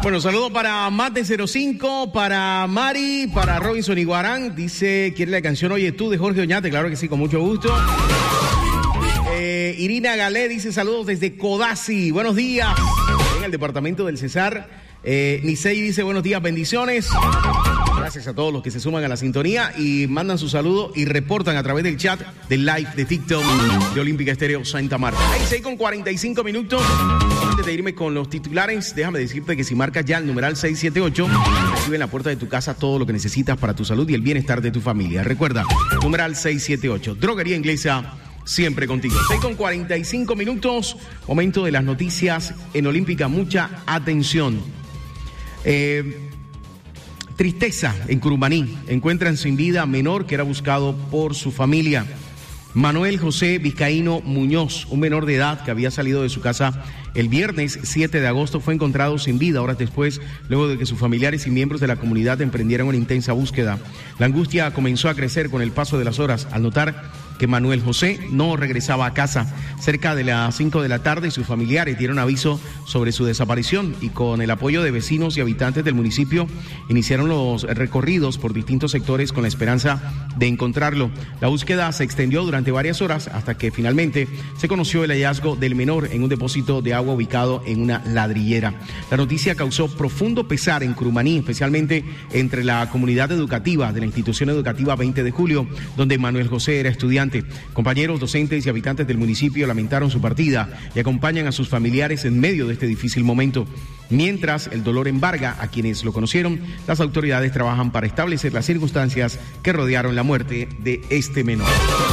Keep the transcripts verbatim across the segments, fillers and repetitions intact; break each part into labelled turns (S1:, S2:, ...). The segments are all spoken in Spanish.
S1: Bueno, saludos para Mate cero cinco, para Mari, para Robinson Iguarán. Dice, quiere la canción Oye Tú de Jorge Oñate. Claro que sí, con mucho gusto. Eh, Irina Galé dice saludos desde Codazzi. Buenos días. En el departamento del Cesar. Eh, Nisei dice buenos días, bendiciones. Gracias a todos los que se suman a la sintonía y mandan su saludo y reportan a través del chat del live de TikTok de Olímpica Estéreo Santa Marta. Ahí seis con cuarenta y cinco minutos. Antes de irme con los titulares, déjame decirte que si marcas ya el numeral seis siete ocho, recibe en la puerta de tu casa todo lo que necesitas para tu salud y el bienestar de tu familia. Recuerda, numeral seis siete ocho, Droguería Inglesa, siempre contigo. seis con cuarenta y cinco minutos, momento de las noticias en Olímpica. Mucha atención. Eh, tristeza en Curumaní. Encuentran sin vida a menor que era buscado por su familia. Manuel José Vizcaíno Muñoz, un menor de edad que había salido de su casa el viernes siete de agosto, fue encontrado sin vida horas después, luego de que sus familiares y miembros de la comunidad emprendieran una intensa búsqueda. La angustia comenzó a crecer con el paso de las horas al notar que Manuel José no regresaba a casa. Cerca de las cinco de la tarde, sus familiares dieron aviso sobre su desaparición y con el apoyo de vecinos y habitantes del municipio iniciaron los recorridos por distintos sectores con la esperanza de encontrarlo. La búsqueda se extendió durante varias horas hasta que finalmente se conoció el hallazgo del menor en un depósito de agua ubicado en una ladrillera. La noticia causó profundo pesar en Curumaní, especialmente entre la comunidad educativa de la institución educativa veinte de julio, donde Manuel José era estudiante. Compañeros, docentes y habitantes del municipio lamentaron su partida y acompañan a sus familiares en medio de este difícil momento. Mientras el dolor embarga a quienes lo conocieron, las autoridades trabajan para establecer las circunstancias que rodearon la muerte de este menor.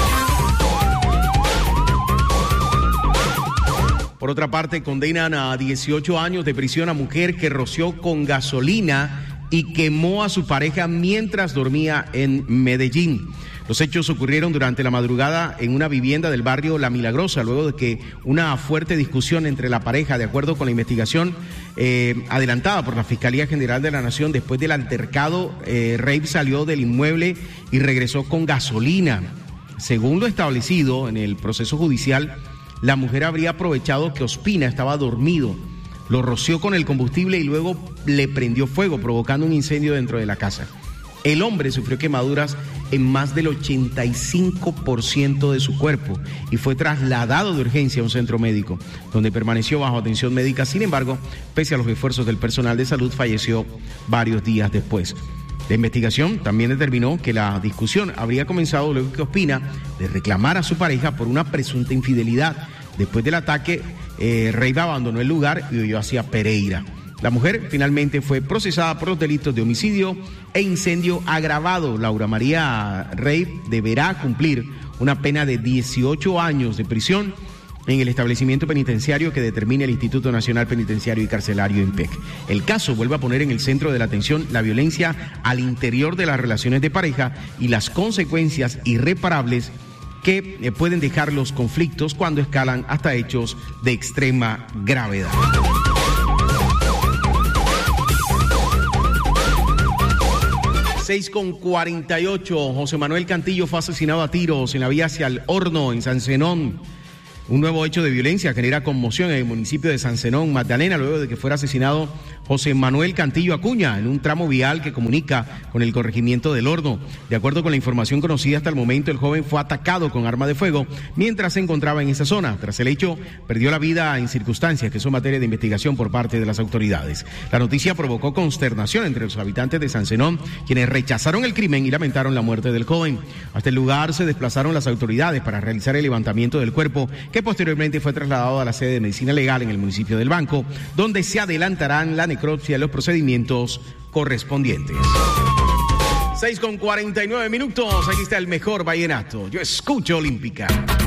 S1: Por otra parte, condenan a dieciocho años de prisión a mujer que roció con gasolina y quemó a su pareja mientras dormía en Medellín. Los hechos ocurrieron durante la madrugada en una vivienda del barrio La Milagrosa, luego de que una fuerte discusión entre la pareja, de acuerdo con la investigación eh, adelantada por la Fiscalía General de la Nación, después del altercado, eh, Rey salió del inmueble y regresó con gasolina. Según lo establecido en el proceso judicial, la mujer habría aprovechado que Ospina estaba dormido, lo roció con el combustible y luego le prendió fuego, provocando un incendio dentro de la casa. El hombre sufrió quemaduras en más del ochenta y cinco por ciento de su cuerpo y fue trasladado de urgencia a un centro médico, donde permaneció bajo atención médica. Sin embargo, pese a los esfuerzos del personal de salud, falleció varios días después. La investigación también determinó que la discusión habría comenzado luego que Ospina le reclamara a su pareja por una presunta infidelidad. Después del ataque, eh, Reiva abandonó el lugar y huyó hacia Pereira. La mujer finalmente fue procesada por los delitos de homicidio e incendio agravado. Laura María Rey deberá cumplir una pena de dieciocho años de prisión en el establecimiento penitenciario que determine el Instituto Nacional Penitenciario y Carcelario, INPEC. El caso vuelve a poner en el centro de la atención la violencia al interior de las relaciones de pareja y las consecuencias irreparables que pueden dejar los conflictos cuando escalan hasta hechos de extrema gravedad. seis con cuarenta y ocho, José Manuel Cantillo fue asesinado a tiros en la vía hacia el Horno, en San Zenón. Un nuevo hecho de violencia genera conmoción en el municipio de San Zenón, Magdalena, luego de que fuera asesinado José Manuel Cantillo Acuña en un tramo vial que comunica con el corregimiento del Horno. De acuerdo con la información conocida hasta el momento, el joven fue atacado con arma de fuego mientras se encontraba en esa zona. Tras el hecho, perdió la vida en circunstancias que son materia de investigación por parte de las autoridades. La noticia provocó consternación entre los habitantes de San Zenón, quienes rechazaron el crimen y lamentaron la muerte del joven. Hasta el lugar se desplazaron las autoridades para realizar el levantamiento del cuerpo, que posteriormente fue trasladado a la sede de medicina legal en el municipio del Banco, donde se adelantarán la necropsia y los procedimientos correspondientes. seis con cuarenta y nueve minutos, aquí está el mejor vallenato. Yo escucho Olímpica.